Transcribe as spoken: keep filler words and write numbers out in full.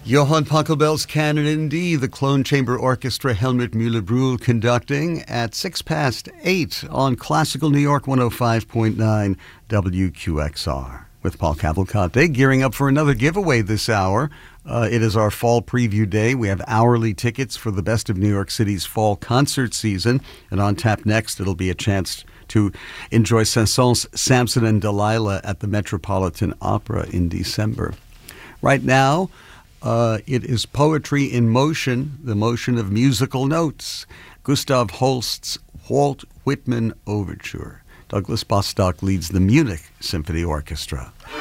Johann Pachelbel's Canon in D, the Clone Chamber Orchestra, Helmut Müller-Brühl conducting at six past eight on Classical New York one oh five point nine W Q X R. With Paul Cavalcante, gearing up for another giveaway this hour. Uh, it is our fall preview day. We have hourly tickets for the best of New York City's fall concert season. And on tap next, it'll be a chance to enjoy Saint-Saëns' Samson and Delilah at the Metropolitan Opera in December. Right now, uh, it is Poetry in Motion, the motion of musical notes. Gustav Holst's Walt Whitman Overture. Douglas Bostock leads the Munich Symphony Orchestra.